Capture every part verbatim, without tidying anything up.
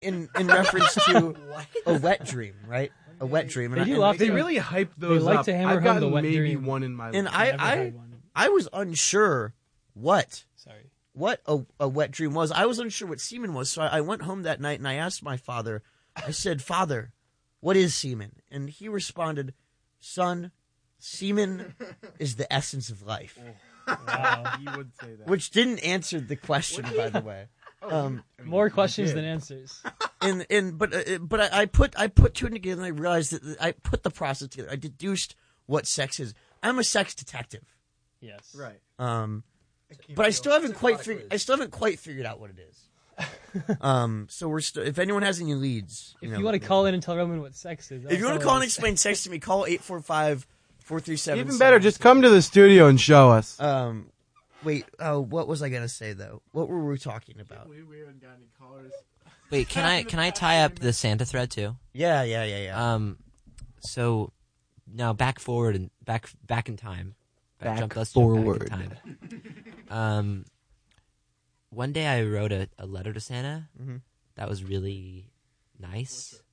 in in reference to a wet dream, right? A wet dream. They and do I, often- They really hype those They like up. to hammer I've home the gotten wet maybe dream. one in my life. and I Never I had one. I was unsure what Sorry. what a, a wet dream was. I was unsure what semen was, so I, I went home that night and I asked my father. I said, "Father, what is semen?" And he responded, "Son, semen is the essence of life." Wow. He would say that. Which didn't answer the question, by the way. Um, More questions than answers. and and but uh, but I, I put I put two and together and I realized that I put the process together. I deduced what sex is. I'm a sex detective. Yes. Right. Um, but I still haven't quite figured. I still haven't quite figured out what it is. um, so we're still. If anyone has any leads, If you, you, know, want to call in and tell Roman what sex is, if you want to call and explain sex to me, call eight four five four three seven. Even better, just come to the studio and show us. Um, wait. Oh, what was I gonna say though? What were we talking about? We, we haven't got any callers. Wait, can I can I tie up the Santa thread too? Yeah, yeah, yeah, yeah. Um, so now back forward and back back in time. Back jump, let's jump forward. Back in time. um, one day I wrote a, a letter to Santa mm-hmm. that was really nice,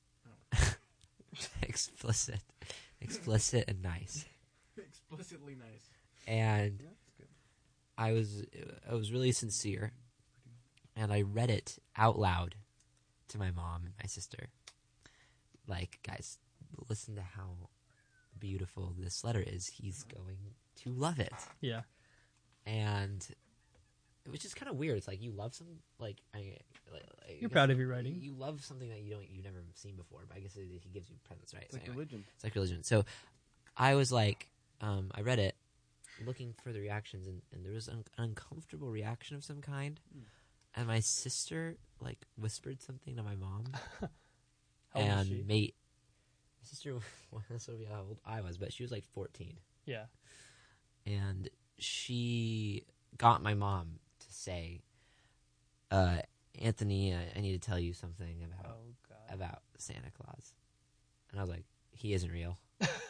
explicit, explicit and nice, Explicitly nice. and I was I was really sincere, and I read it out loud to my mom and my sister. Like, guys, listen to how beautiful this letter is. He's going to love it. Yeah. And it was just kind of weird. It's like you love some like I. Like, I You're guess proud of your writing. You love something that you don't you've never seen before. But I guess it, he gives you presents, right? It's like So anyway, religion. it's like religion. So I was like, um, I read it, looking for the reactions, and, and there was an, an uncomfortable reaction of some kind. Hmm. And my sister like whispered something to my mom, How old was and she? mate, my sister well, that's what how old I was, but she was like fourteen. Yeah. And she got my mom to say, uh, Anthony, uh, I need to tell you something about Oh God. about Santa Claus. And I was like, he isn't real.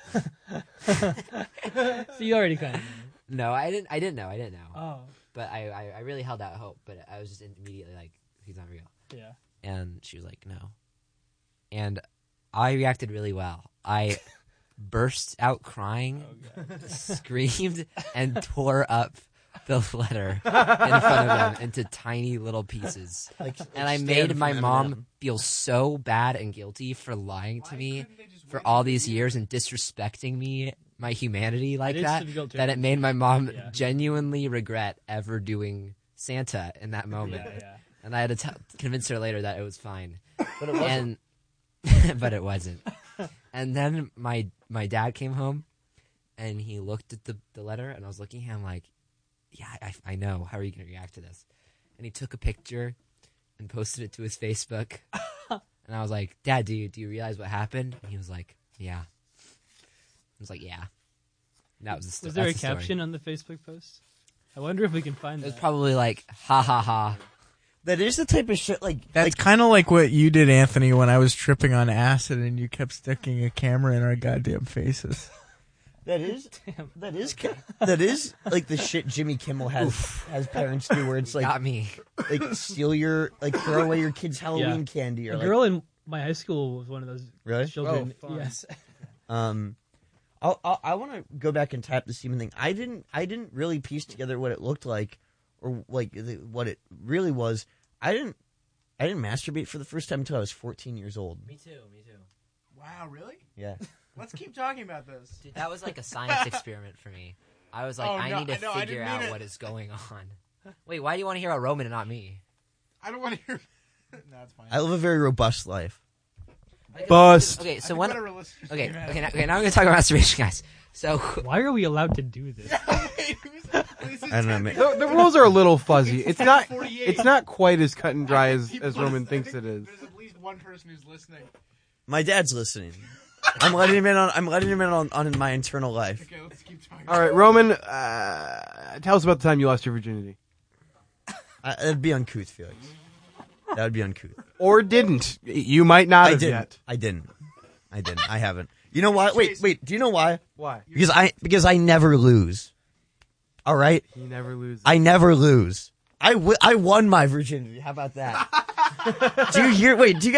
So you already kind of know. No, I didn't. I didn't know. I didn't know. Oh. But I, I, I really held out hope. But I was just immediately like, he's not real. Yeah. And she was like, no. And I reacted really well. I burst out crying, Oh God. screamed, and tore up the letter in front of them into tiny little pieces. Like, And I stand made from my Eminem. mom feel so bad and guilty for lying to me for all these years and disrespecting me, my humanity like is that, difficult to that it made my mom Yeah. genuinely regret ever doing Santa in that moment. Yeah, yeah. And I had to t- convince her later that it was fine. But it wasn't. And, but it wasn't. And then my my dad came home, and he looked at the, the letter, and I was looking at him like, yeah, I, I know. How are you going to react to this? And he took a picture and posted it to his Facebook. And I was like, Dad, do you, do you realize what happened? And he was like, yeah. I was like, yeah. And that was the sto- Was there a that's the story. caption on the Facebook post? I wonder if we can find It was that. probably like, ha ha ha. That is the type of shit like That's like kind of like what you did, Anthony, when I was tripping on acid and you kept sticking a camera in our goddamn faces. that is Damn. that is ca- that is like the shit Jimmy Kimmel has has parents do, where it's like Got me. like steal your like throw away your kids' Halloween Yeah. candy or A like, girl in my high school was one of those Really? children. Oh, fun. Yes. Um, I'll, I'll, I want to go back and tap the semen thing. I didn't I didn't really piece together what it looked like, or like the, what it really was. I didn't I didn't masturbate for the first time until I was fourteen years old. Me too, me too. Wow, really? Yeah. Let's keep talking about this. Dude, that was like a science experiment for me. I was like, Oh, I no, need to I know, I figure didn't mean out it. what is going on. Wait, why do you want to hear about Roman and not me? I don't want to hear. No, it's fine. I live a very robust life. Bust. Okay, I so think one. whatever listeners Okay, we have- okay, now, okay. Now I'm gonna talk about masturbation, guys. So Why are we allowed to do this? Wait, who's- this is I don't know, ten man. The, the rules are a little fuzzy. It's not. forty-eight. It's not quite as cut and dry I as, think as people- Roman I thinks think it is. There's at least one person who's listening. My dad's listening. I'm letting him in on I'm letting him in on, on my internal life. Okay, let's keep talking. All right, Roman, uh, tell us about the time you lost your virginity, I, that'd be uncouth, Felix. That would be uncouth. or didn't. You might not I have didn't. yet. I didn't. I didn't. I haven't. You know why? Wait, wait. Do you know why? Why? Because I because I never lose. All right. You never lose. I never lose. I, w- I won my virginity. How about that? Do you hear? Wait, do you